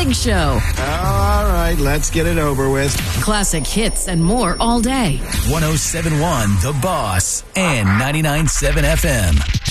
Big Show. All right, let's get it over with. Classic hits and more all day. 107.1 The Boss and 99.7 FM.